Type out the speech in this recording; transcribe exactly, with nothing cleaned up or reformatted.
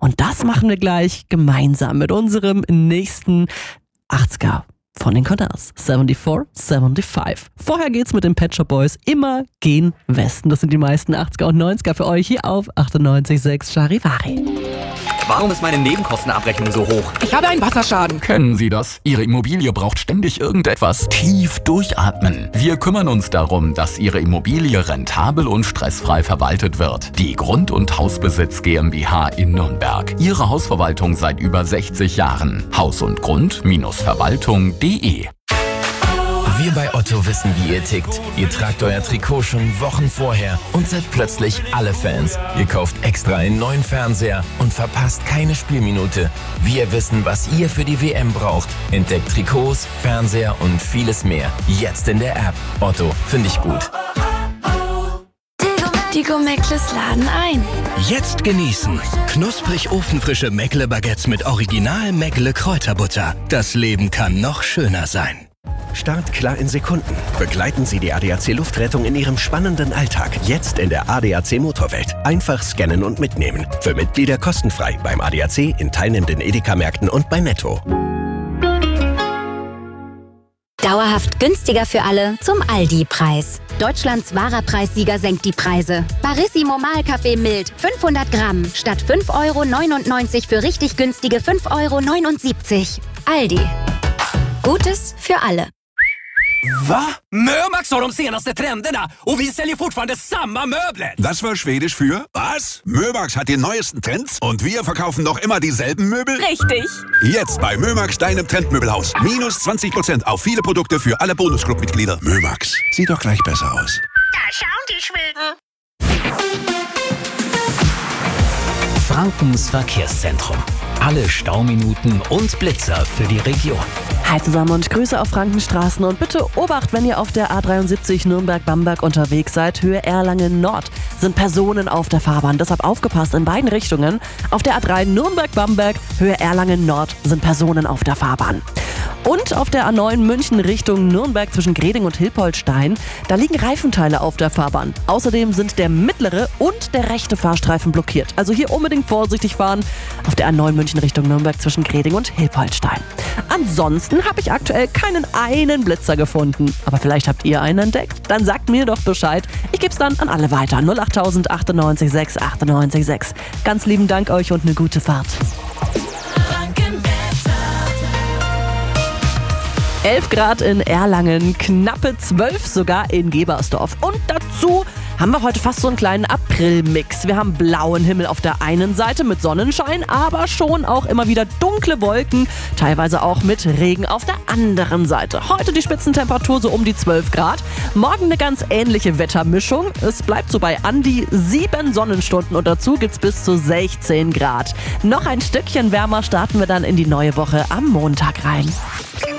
Und das machen wir gleich gemeinsam mit unserem nächsten achtziger von den Cornells. vierundsiebzig, fünfundsiebzig. Vorher geht's mit den Pet Shop Boys immer gen Westen. Das sind die meisten achtziger und neunziger für euch hier auf achtundneunzig Komma sechs Charivari. Warum ist meine Nebenkostenabrechnung so hoch? Ich habe einen Wasserschaden. Kennen Sie das? Ihre Immobilie braucht ständig irgendetwas. Tief durchatmen. Wir kümmern uns darum, dass Ihre Immobilie rentabel und stressfrei verwaltet wird. Die Grund- und Hausbesitz GmbH in Nürnberg. Ihre Hausverwaltung seit über sechzig Jahren. Haus und Grund Verwaltung punkt de. Wir bei Otto wissen, wie ihr tickt. Ihr tragt euer Trikot schon Wochen vorher und seid plötzlich alle Fans. Ihr kauft extra einen neuen Fernseher und verpasst keine Spielminute. Wir wissen, was ihr für die W M braucht. Entdeckt Trikots, Fernseher und vieles mehr. Jetzt in der App. Otto, finde ich gut. Die Go-Meckles laden ein. Jetzt genießen. Knusprig ofenfrische Meckle-Baguettes mit Original Meckle-Kräuterbutter. Das Leben kann noch schöner sein. Start klar in Sekunden. Begleiten Sie die A D A C Luftrettung in Ihrem spannenden Alltag. Jetzt in der A D A C Motorwelt. Einfach scannen und mitnehmen. Für Mitglieder kostenfrei beim A D A C, in teilnehmenden Edeka-Märkten und bei Netto. Dauerhaft günstiger für alle zum Aldi-Preis. Deutschlands wahrer Preissieger senkt die Preise. Barissimo Mahlkaffee mild, fünfhundert Gramm, statt fünf Euro neunundneunzig für richtig günstige fünf Euro neunundsiebzig. Aldi. Gutes für alle. Va? Mömax har de senaste trenderna och vi säljer fortfarande samma möbler. Das war Schwedisch für was? Mömax hat die neuesten Trends und wir verkaufen noch immer dieselben Möbel? Richtig. Jetzt bei Mömax, deinem Trendmöbelhaus. Minus zwanzig Prozent auf viele Produkte für alle Bonusclub-Mitglieder. Mömax, sieht doch gleich besser aus. Da schauen die Schweden. Frankens Verkehrszentrum. Alle Stauminuten und Blitzer für die Region. Hi zusammen und Grüße auf Frankenstraßen und bitte Obacht, wenn ihr auf der A dreiundsiebzig Nürnberg-Bamberg unterwegs seid. Höhe Erlangen-Nord sind Personen auf der Fahrbahn. Deshalb aufgepasst in beiden Richtungen. Auf der A drei Nürnberg-Bamberg, Höhe Erlangen-Nord sind Personen auf der Fahrbahn. Und auf der A neun München Richtung Nürnberg zwischen Greding und Hilpoltstein, da liegen Reifenteile auf der Fahrbahn. Außerdem sind der mittlere und der rechte Fahrstreifen blockiert. Also hier unbedingt vorsichtig fahren auf der A neun München Richtung Nürnberg zwischen Greding und Hilpoltstein. Ansonsten habe ich aktuell keinen einen Blitzer gefunden. Aber vielleicht habt ihr einen entdeckt? Dann sagt mir doch Bescheid. Ich gebe es dann an alle weiter. null acht null null achtundneunzig Komma sechs achtundneunzig Komma sechs. Ganz lieben Dank euch und eine gute Fahrt. elf Grad in Erlangen, knappe zwölf sogar in Gebersdorf. Und dazu haben wir heute fast so einen kleinen April-Mix. Wir haben blauen Himmel auf der einen Seite mit Sonnenschein, aber schon auch immer wieder dunkle Wolken, teilweise auch mit Regen auf der anderen Seite. Heute die Spitzentemperatur so um die zwölf Grad. Morgen eine ganz ähnliche Wettermischung. Es bleibt so bei an die sieben Sonnenstunden und dazu gibt's bis zu sechzehn Grad. Noch ein Stückchen wärmer starten wir dann in die neue Woche am Montag rein.